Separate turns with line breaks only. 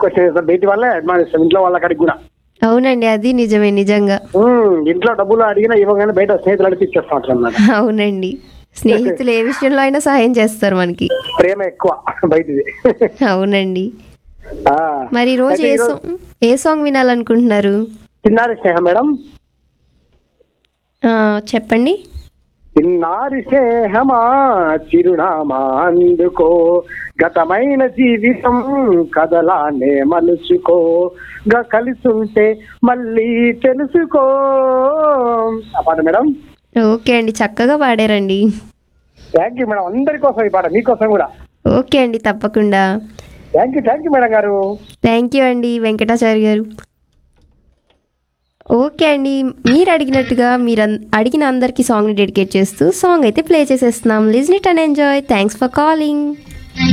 Question వేస్తారు బయటి వాళ్ళే అభిమానిస్తాం ఇంట్లో వాళ్ళ కాడికి కూడా.
అవునండి, అది నిజమే నిజంగా.
ఇంట్లో డబ్బులు అడిగినా ఇవ్వగానే బయట స్నేహితులు అడిగి ఇచ్చేస్తాం అన్నమాట.
అవునండి, స్నేహితులు ఏ విషయంలో అయినా సహాయం చేస్తారు మనకి.
ప్రేమ ఎక్కువ బయటిది.
అవునండి. మరి ఈ రోజు ఏ సాంగ్ వినాలనుకుంటున్నారు?
చిన్నారి స్నేహం మేడం.
చెప్పండి.
చిన్నారి స్నేహమా చిరునామా అందుకో, గతమైన జీవితం కదలానే మలుచుకో, కలిసుంటే మళ్ళీ తెలుసుకో. ఆ పాట మేడం.
ఓకే అండి, చక్కగా పాడారండి.
Thank you madam. అందరి కోసం ఈ పాట మీకోసం కూడా.
ఓకే అండి, తప్పకుండా.
థ్యాంక్ యూ మేడం గారు.
థ్యాంక్ యూ అండి వెంకటాచారి గారు. ఓకే అండి, మీరు అడిగినట్టుగా మీరు అడిగిన అందరికీ సాంగ్ని డెడికేట్ చేస్తూ సాంగ్ అయితే ప్లే చేసేస్తున్నాం. Listen it and enjoy. Thanks for calling.